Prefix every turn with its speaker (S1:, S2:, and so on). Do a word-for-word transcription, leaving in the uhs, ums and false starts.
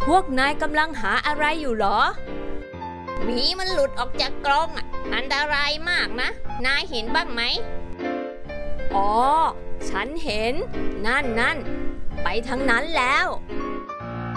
S1: พวกนายกำลังหาอะไรอยู่เหรอหมีมันหลุดออกจากกรงอ่ะอันตรายมากนะนายเห็นบ้างไหมอ๋อฉันเห็นนั่นนั่นไปทางนั้นแล้ว